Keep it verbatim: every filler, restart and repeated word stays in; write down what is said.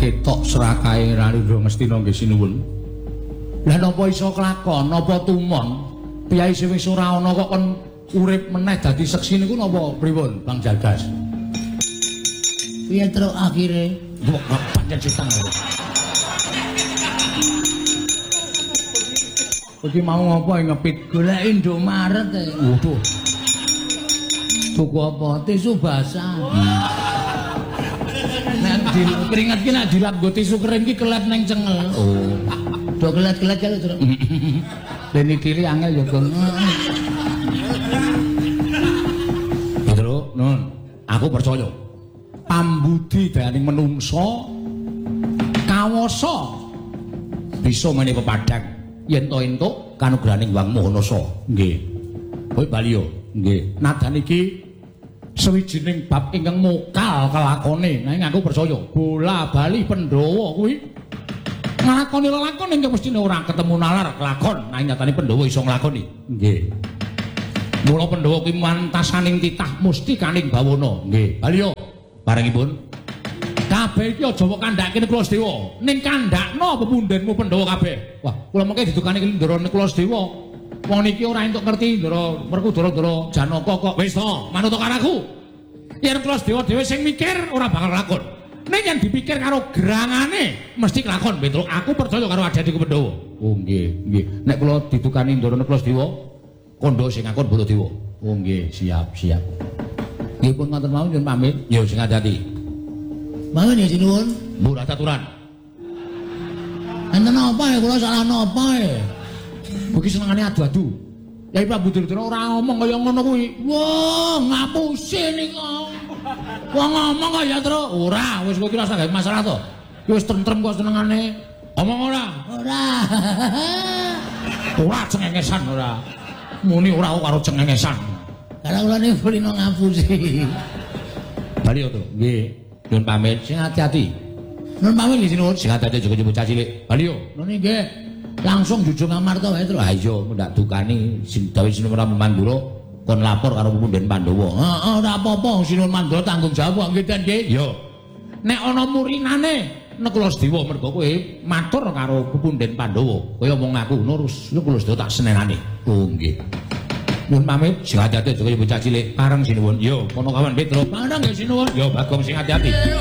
ketok serakahe Ralindra Ngastina nggih sinuwun. Lah napa iso kelakon, napa tumon? Piyai sing wis ora ana kok kon urip meneh dadi seksi niku napa pripun, Bang Jagas? Piye terus akhire? Wah, pancen citang. Iki mau apa ngepit goleki Indomaret e. Waduh. Tuku apa? Tisu basah. Nek di keringet ki nek dilap nggo tisu kering ki kelet ning cengel. Oh. Do kelet-kelet kali terus. Dene kiri angel ya, Gong. Terus, Nun, aku percaya. Pambudi dayaning menungso kawasa bisa mene pepadang yen to entuk kanugrahaning Wang Mahanasa. Nggih. Kowe bali yo. Nggih. Nadan iki sawijining bab ingkang mokal kelakone. Nanging aku percaya bola bali Pandhawa kuwi nglakoni lelakon ingkang mestine ora ketemu nalar kelakon. Nanging nyatane Pandhawa iso nglakoni. Nggih. Mula Pandhawa kuwi mantasaning titah mustikaning bawana. Nggih. Bali yo. Barengipun kabeh iki aja mbok kandhake Kula Sedewa. Ning kandhakno pepundhenmu Pandhawa kabeh. Wah, kula mengke didukani Ndara Kula Sedewa. Wong niki ora entuk ngerti Ndara Werkudara-Ndara Janaka kok. Wis to, manut karaku. Yen Kula Sedewa dhewe sing mikir ora bakal lakon. Ning yen dipikir karo gerangane mesti kelakon. Petruk, aku percaya karo adatiku Pandhawa. Oh nggih, nggih. Nek kula didukani Ndara Kula Sedewa, kandha sing ngakon Baladewa. Oh nggih, siap, siap. Nggih pun ngoten mawon nyuwun pamit. Ya sing ati-ati. Mawon ya sinuwun. Murah aturan. Enten apa ya kula salah napa ya? Kuwi senengane adu-adu. Yai Prabu Duryudana ora ngomong kaya ngono kuwi. Wah, ngapusi niku. Wong ngomong kaya terus ora, wis kowe iki ora usah gawe masalah to. Ki wis tentrem kok senengane. Omong ora? Ora. Ora cengengesan ora. Muni ora karo cengengesan. Karena kula niku kulino ngapusi. Bali to. Nggih. Nyuwun pamit, sing ati-ati. Nyuwun pamit nggih sinuwun. Sing ati-ati aja bocah cilik. Bali yo. Nggih nggih. Langsung jujung amarta wae terus. Ha iya, ndak dukani sing dawuh Sinuwun Mandura kon lapor karo Pepundhen Pandhawa. Heeh, ora apa-apa, Sinuwun Mandura tanggung jawab nggih Den nggih. Yo. Nek ana murinane nek Kula Sedewa mergo kowe matur karo Pepundhen Pandhawa, kaya omong aku nurus, lu Kula Sedewa tak senenane. Oh nggih. Nyuwun pamit, sing ati-ati aja kaya bocah cilik. Pareng Sinuwun. Yo, kono kawan Petro. Pareng nggih Sinuwun. Yo Bagong sing ati-ati.